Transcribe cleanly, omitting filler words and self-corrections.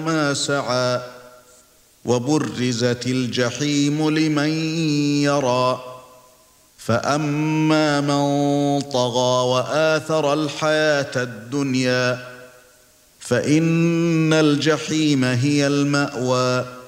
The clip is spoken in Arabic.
ما سعى وبرزت الجحيم لمن يرى فأما من طغى وآثر الحياة الدنيا فإن الجحيم هي المأوى